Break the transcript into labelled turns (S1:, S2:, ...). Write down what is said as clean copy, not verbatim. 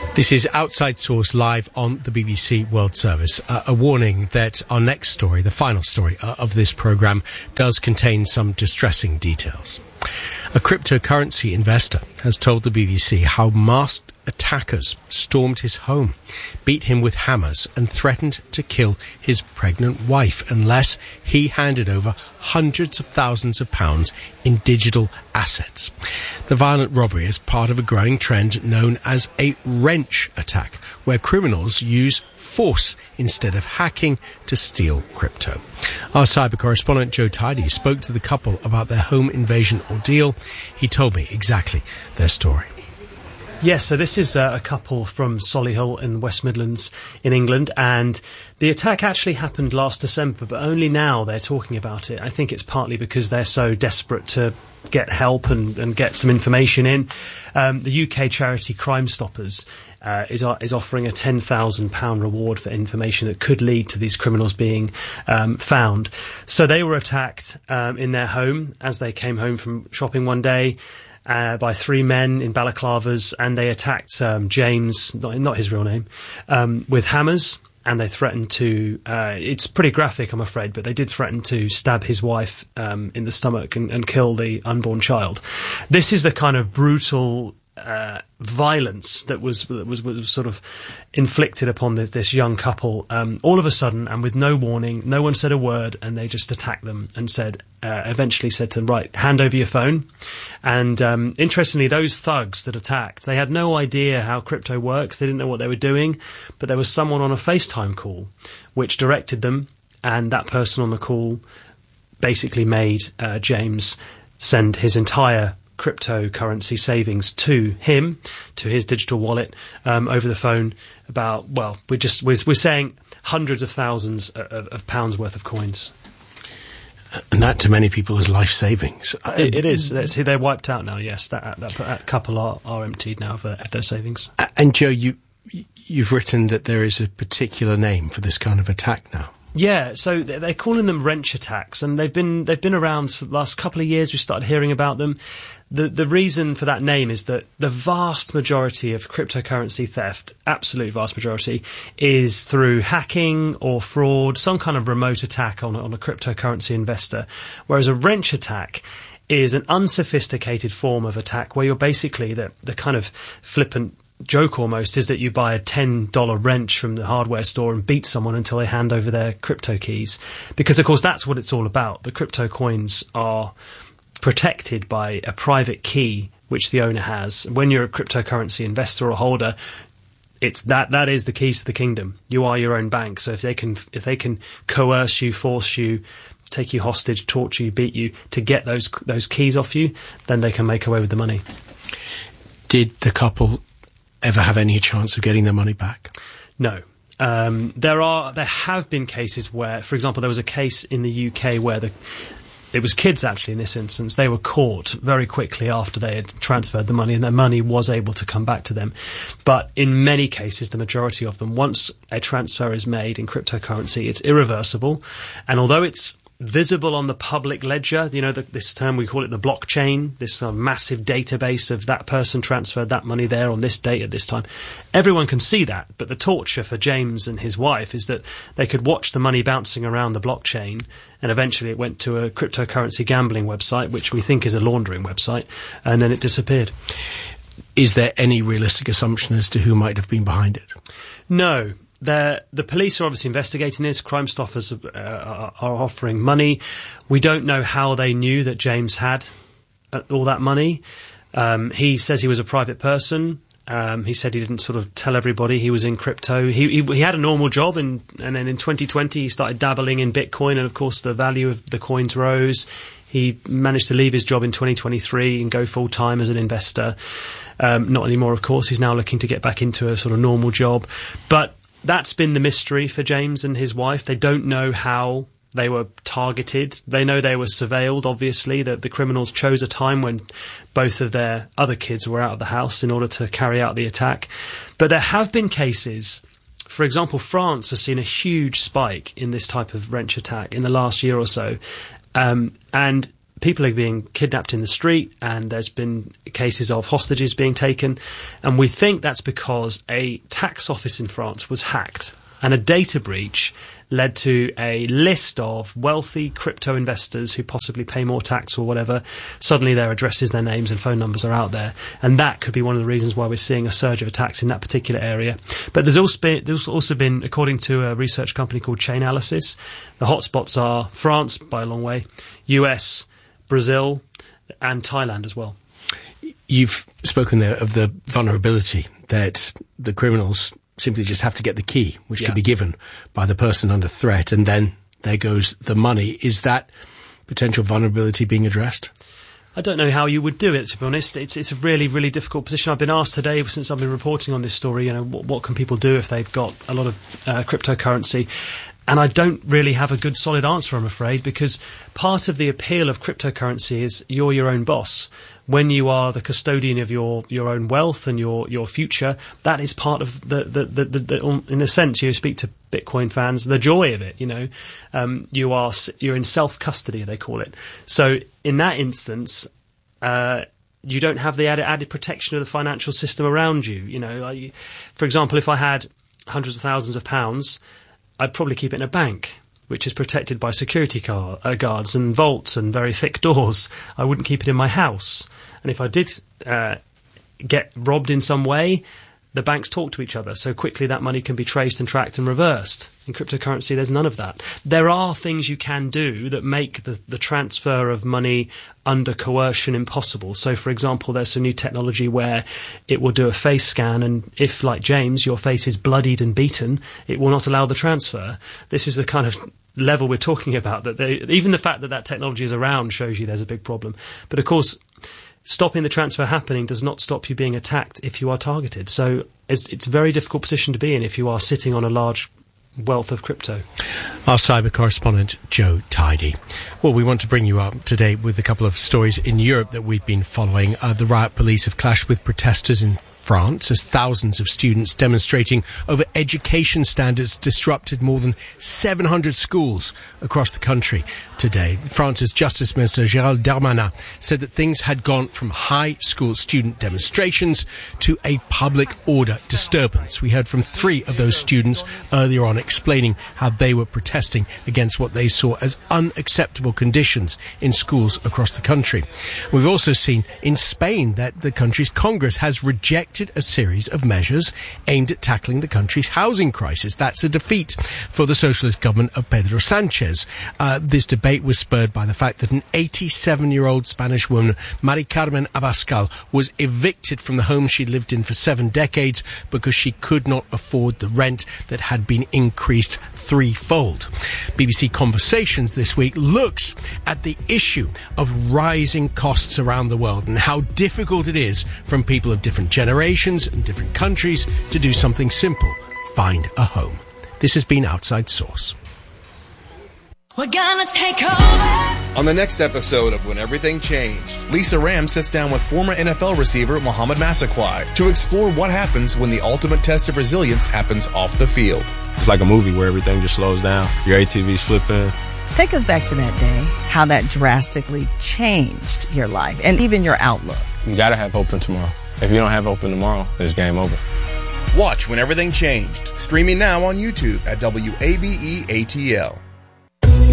S1: This is Outside Source live on the BBC World Service. A warning that our next story, the final story of this programme, does contain some distressing details. A cryptocurrency investor has told the BBC how masked attackers stormed his home, beat him with hammers and threatened to kill his pregnant wife unless he handed over hundreds of thousands of pounds in digital assets. The violent robbery is part of a growing trend known as a wrench attack, where criminals use force instead of hacking to steal crypto. Our cyber correspondent Joe Tidy spoke to the couple about their home invasion ordeal. He told me exactly their story.
S2: Yes, so this is a couple from Solihull in the West Midlands in England, and the attack actually happened last December, but only now they're talking about it. I think it's partly because they're so desperate to get help and get some information in. The UK charity Crime Stoppers is offering a £10,000 reward for information that could lead to these criminals being found. So they were attacked in their home as they came home from shopping one day. By three men in balaclavas, and they attacked James, not his real name, with hammers, and they threatened to, it's pretty graphic, I'm afraid, but they did threaten to stab his wife in the stomach and kill the unborn child. This is the kind of brutal violence that was sort of inflicted upon this young couple all of a sudden, and with no warning. No one said a word, and they just attacked them and eventually said to them, right, hand over your phone. And interestingly, those thugs that attacked, they had no idea how crypto works. They didn't know what they were doing, but there was someone on a FaceTime call which directed them, and that person on the call basically made James send his entire cryptocurrency savings to him, to his digital wallet, over the phone. We're saying hundreds of thousands of pounds worth of coins.
S1: And that, to many people, is life savings.
S2: It is. They're wiped out now. Yes, that couple are emptied now of their savings.
S1: And Joe, you've written that there is a particular name for this kind of attack now.
S2: Yeah, so they're calling them wrench attacks, and they've been around for the last couple of years. We started hearing about them. The reason for that name is that the vast majority of cryptocurrency theft, absolute vast majority, is through hacking or fraud, some kind of remote attack on a cryptocurrency investor, whereas a wrench attack is an unsophisticated form of attack where you're basically the kind of flippant joke almost is that you buy a $10 wrench from the hardware store and beat someone until they hand over their crypto keys. Because, of course, that's what it's all about. The crypto coins are protected by a private key which the owner has. When you're a cryptocurrency investor or holder, it's that is the keys to the kingdom. You are your own bank. So if they can coerce you, force you, take you hostage, torture you, beat you to get those keys off you, then they can make away with the money.
S1: Did the couple ever have any chance of getting their money back?
S2: No. There have been cases where, for example, there was a case in the UK where it was kids actually in this instance. They were caught very quickly after they had transferred the money, and their money was able to come back to them. But in many cases, the majority of them, once a transfer is made in cryptocurrency, it's irreversible. And although it's visible on the public ledger, this term, we call it the blockchain, this massive database of that person transferred that money there on this date at this time. Everyone can see that, but the torture for James and his wife is that they could watch the money bouncing around the blockchain, and eventually it went to a cryptocurrency gambling website, which we think is a laundering website, and then it disappeared.
S1: Is there any realistic assumption as to who might have been behind it?
S2: No. The police are obviously investigating this. Crime Stoppers are offering money. We don't know how they knew that James had all that money. He says he was a private person. He said he didn't sort of tell everybody he was in crypto. He had a normal job, and then in 2020 he started dabbling in Bitcoin, and of course the value of the coins rose. He managed to leave his job in 2023 and go full-time as an investor. Not anymore, of course. He's now looking to get back into a sort of normal job. But that's been the mystery for James and his wife. They don't know how they were targeted. They know they were surveilled, obviously. The criminals chose a time when both of their other kids were out of the house in order to carry out the attack. But there have been cases, for example, France has seen a huge spike in this type of wrench attack in the last year or so. And people are being kidnapped in the street, and there's been cases of hostages being taken. And we think that's because a tax office in France was hacked, and a data breach led to a list of wealthy crypto investors who possibly pay more tax or whatever. Suddenly their addresses, their names and phone numbers are out there. And that could be one of the reasons why we're seeing a surge of attacks in that particular area. But there's also been, according to a research company called Chainalysis, the hotspots are France by a long way, US, Brazil and Thailand as well.
S1: You've spoken there of the vulnerability that the criminals simply just have to get the key, which could be given by the person under threat, and then there goes the money. Is that potential vulnerability being addressed?
S2: I don't know how you would do it, to be honest. It's a really, really difficult position. I've been asked today, since I've been reporting on this story, what can people do if they've got a lot of cryptocurrency? And I don't really have a good solid answer, I'm afraid, because part of the appeal of cryptocurrency is you're your own boss. When you are the custodian of your own wealth and your future, that is part of the in a sense, you speak to Bitcoin fans, the joy of it. You're in self-custody, they call it. So in that instance, you don't have the added protection of the financial system around you. For example, if I had hundreds of thousands of pounds, I'd probably keep it in a bank, which is protected by security guards and vaults and very thick doors. I wouldn't keep it in my house. And if I did get robbed in some way, the banks talk to each other, so quickly that money can be traced and tracked and reversed. In cryptocurrency, there's none of that. There are things you can do that make the transfer of money under coercion impossible. So, for example, there's some new technology where it will do a face scan, and if, like James, your face is bloodied and beaten, it will not allow the transfer. This is the kind of level we're talking about. Even the fact that technology is around shows you there's a big problem. But, of course, stopping the transfer happening does not stop you being attacked if you are targeted. So it's a very difficult position to be in if you are sitting on a large wealth of crypto.
S1: Our cyber correspondent, Joe Tidy. Well, we want to bring you up to date with a couple of stories in Europe that we've been following. The riot police have clashed with protesters in France as thousands of students demonstrating over education standards disrupted more than 700 schools across the country today. France's Justice Minister Gérald Darmanin said that things had gone from high school student demonstrations to a public order disturbance. We heard from 3 of those students earlier on explaining how they were protesting against what they saw as unacceptable conditions in schools across the country. We've also seen in Spain that the country's Congress has rejected a series of measures aimed at tackling the country's housing crisis. That's a defeat for the socialist government of Pedro Sanchez. This debate was spurred by the fact that an 87-year-old Spanish woman, Mari Carmen Abascal, was evicted from the home she lived in for 7 decades because she could not afford the rent that had been increased 3-fold. BBC Conversations this week looks at the issue of rising costs around the world and how difficult it is from people of different generations and different countries to do something simple: find a home. This has been Outside Source.
S3: We're gonna take over.
S4: On the next episode of When Everything Changed, Lisa Ram sits down with former NFL receiver Mohamed Massaquoi to explore what happens when the ultimate test of resilience happens off the field.
S5: It's like a movie where everything just slows down. Your ATV's flipping.
S6: Take us back to that day, how that drastically changed your life and even your outlook.
S5: You gotta have hope in tomorrow. If you don't have hope in tomorrow, it's game over.
S4: Watch When Everything Changed, streaming now on YouTube at WABE ATL.